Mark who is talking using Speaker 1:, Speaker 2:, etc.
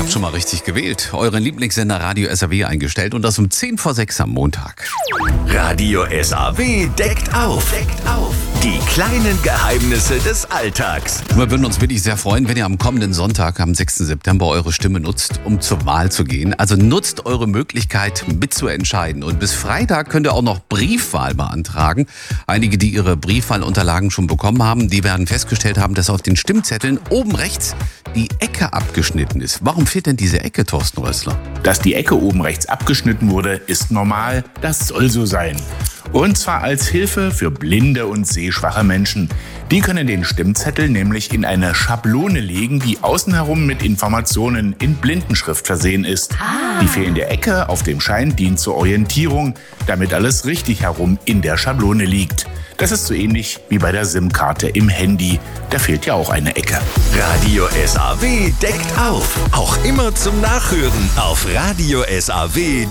Speaker 1: habt schon mal richtig gewählt. Euren Lieblingssender Radio SAW eingestellt und das um 10 vor 6 am Montag.
Speaker 2: Radio SAW deckt auf. Die kleinen Geheimnisse des Alltags.
Speaker 1: Wir würden uns wirklich sehr freuen, wenn ihr am kommenden Sonntag, am 6. September, eure Stimme nutzt, um zur Wahl zu gehen. Also nutzt eure Möglichkeit, mitzuentscheiden. Und bis Freitag könnt ihr auch noch Briefwahl beantragen. Einige, die ihre Briefwahlunterlagen schon bekommen haben, die werden festgestellt haben, dass auf den Stimmzetteln oben rechts die Ecke abgeschnitten ist. Warum fehlt denn diese Ecke, Thorsten Rössler?
Speaker 3: Dass die Ecke oben rechts abgeschnitten wurde, ist normal. Das soll so sein. Und zwar als Hilfe für blinde und sehschwache Menschen. Die können den Stimmzettel nämlich in eine Schablone legen, die außen herum mit Informationen in Blindenschrift versehen ist. Die fehlende Ecke auf dem Schein dient zur Orientierung, damit alles richtig herum in der Schablone liegt. Das ist so ähnlich wie bei der SIM-Karte im Handy. Da fehlt ja auch eine Ecke.
Speaker 2: Radio SAW deckt auf. Auch immer zum Nachhören auf Radio SAW.